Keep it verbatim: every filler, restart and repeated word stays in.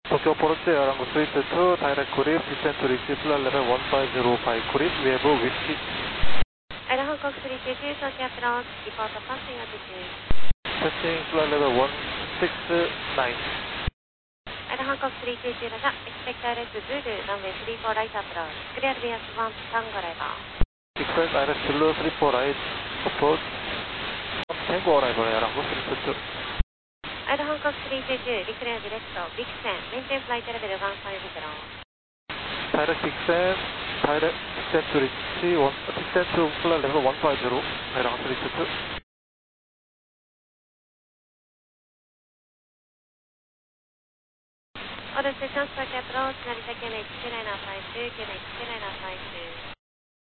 Tokyo Approach Arango three two two, direct Korea, descend to reach flight level one five zero five Korea, we have a wind speed. Idaho Hancock three two two, Tokyo Approach, report of passing altitude. Touching flight level one six nine. Idaho Hancock three two two, Roger, expect direct Zulu, runway three four right approach, clear V S one, Tango arrival. Expect direct Zulu three four right approach, Tango arrival, Arango three two two. Idaho Hancock three two two, declare direct, Vixen, maintain flight level one five zero. Direct Vixen, direct descent to reach, one, descent to flight level one five zero, Arango three two two. Order to transfer to approach, Narita Q N H two nine five two, Q N H two nine five two.